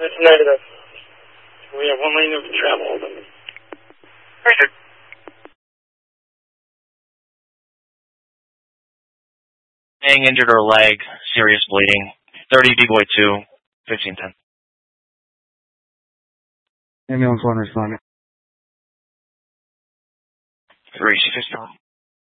That's negative. We have 1 lane of travel. Roger. Being injured or leg, serious bleeding. 30 D-Boy 2, 1510. Ambulance 1 responding. 3, 6,